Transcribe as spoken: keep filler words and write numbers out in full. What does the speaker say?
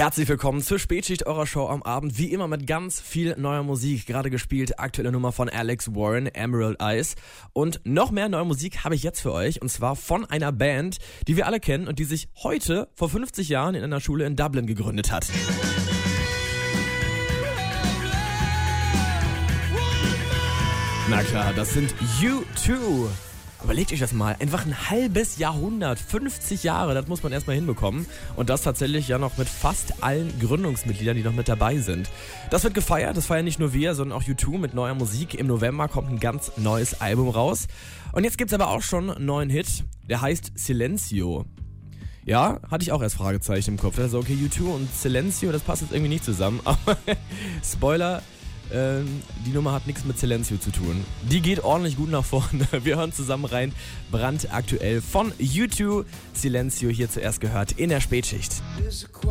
Herzlich willkommen zur Spätschicht eurer Show am Abend. Wie immer mit ganz viel neuer Musik. Gerade gespielt, aktuelle Nummer von Alex Warren, Emerald Eyes. Und noch mehr neue Musik habe ich jetzt für euch. Und zwar von einer Band, die wir alle kennen und die sich heute vor fünfzig Jahren in einer Schule in Dublin gegründet hat. Na klar, das sind U zwei. Überlegt euch das mal, einfach ein halbes Jahrhundert, fünfzig Jahre, das muss man erstmal hinbekommen. Und das tatsächlich ja noch mit fast allen Gründungsmitgliedern, die noch mit dabei sind. Das wird gefeiert, das feiern nicht nur wir, sondern auch U zwei mit neuer Musik. Im November kommt ein ganz neues Album raus. Und jetzt gibt's aber auch schon einen neuen Hit, der heißt Silencio. Ja, hatte ich auch erst Fragezeichen im Kopf. Also okay, U zwei und Silencio, das passt jetzt irgendwie nicht zusammen. Aber Spoiler, die Nummer hat nichts mit Silencio zu tun. Die geht ordentlich gut nach vorne. Wir hören zusammen rein. Brandaktuell von U zwei. Silencio hier zuerst gehört in der Spätschicht.